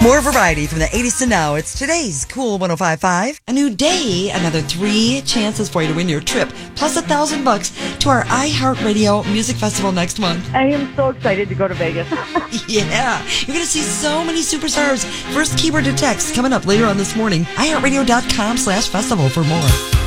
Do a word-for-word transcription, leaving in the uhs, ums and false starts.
More variety from the eighties to now. It's today's Cool one oh five point five. A new day, another three chances for you to win your trip, plus a thousand bucks to our iHeartRadio Music Festival next month. I am so excited to go to Vegas. Yeah, you're going to see so many superstars. First keyword to text coming up later on this morning. iHeartRadio.com slash festival for more.